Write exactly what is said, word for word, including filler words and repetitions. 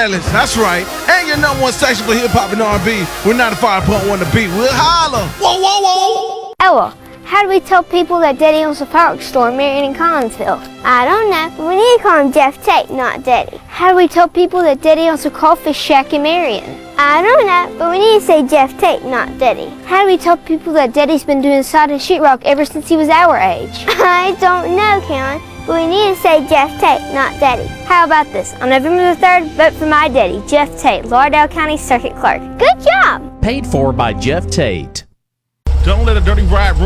Dallas, that's right. And your number one station for hip-hop and R and B. We're ninety-five point one The Beat. We'll holler. Whoa, whoa, whoa. Ella, how do we tell people that Daddy owns a fireworks store in Marion and Collinsville? I don't know, but we need to call him Jeff Tate, not Daddy. How do we tell people that Daddy owns a crawfish shack in Marion? I don't know, but we need to say Jeff Tate, not Daddy. How do we tell people that Daddy's been doing sod and sheetrock ever since he was our age? I don't know, Karen, but we need to say Jeff Tate, not Daddy. How about this? On November the third, vote for my daddy, Jeff Tate, Lauderdale County Circuit Clerk. Good job! Paid for by Jeff Tate. Don't let a dirty ride